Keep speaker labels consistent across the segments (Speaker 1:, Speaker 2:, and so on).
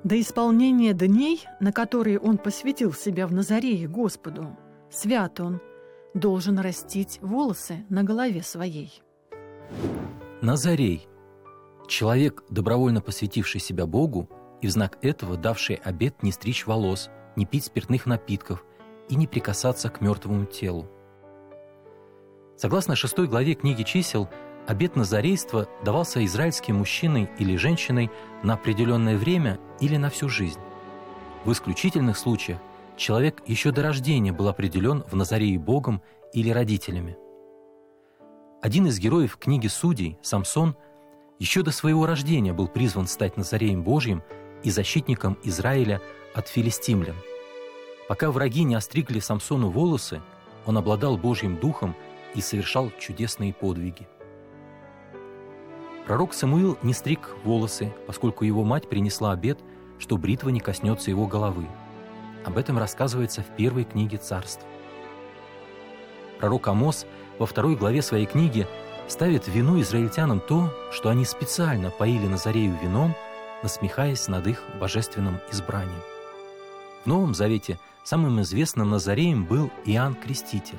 Speaker 1: До исполнения дней, на которые он посвятил себя в Назарее Господу, свят он, должен растить волосы на голове своей.
Speaker 2: Назарей – человек, добровольно посвятивший себя Богу и в знак этого давший обет не стричь волос, не пить спиртных напитков и не прикасаться к мертвому телу. Согласно 6 главе книги «Чисел», обет назарейства давался израильским мужчиной или женщиной на определенное время или на всю жизнь. В исключительных случаях человек еще до рождения был определен в Назарее Богом или родителями. Один из героев книги «Судей», Самсон, еще до своего рождения был призван стать Назареем Божьим и защитником Израиля от филистимлян. Пока враги не остригли Самсону волосы, он обладал Божьим духом и совершал чудесные подвиги. Пророк Самуил не стриг волосы, поскольку его мать принесла обет, что бритва не коснется его головы. Об этом рассказывается в 1 книге Царств. Пророк Амос во 2 главе своей книги ставит в вину израильтянам то, что они специально поили Назарею вином, насмехаясь над их божественным избранием. В Новом Завете самым известным Назареем был Иоанн Креститель.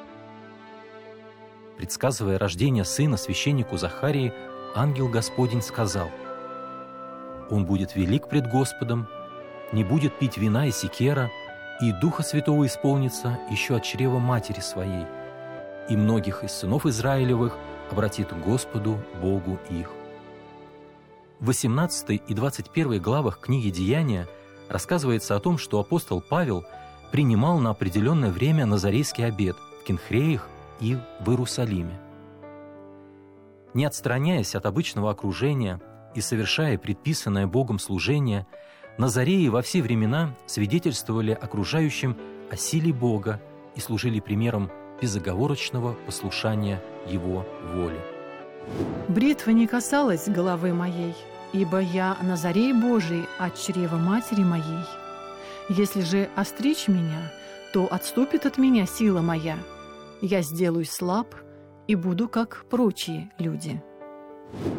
Speaker 2: Предсказывая рождение сына священнику Захарии, ангел Господень сказал: «Он будет велик пред Господом, не будет пить вина и секера, и Духа Святого исполнится еще от чрева матери своей, и многих из сынов Израилевых обратит к Господу Богу их». В 18 и 21 главах книги «Деяния» рассказывается о том, что апостол Павел принимал на определенное время назарейский обет в Кенхреях и в Иерусалиме. Не отстраняясь от обычного окружения и совершая предписанное Богом служение, назареи во все времена свидетельствовали окружающим о силе Бога и служили примером безоговорочного послушания Его воле.
Speaker 1: «Бритва не касалась головы моей, ибо я Назарей Божий от чрева матери моей. Если же остричь меня, то отступит от меня сила моя. Я сделаюсь слаб и буду как прочие люди».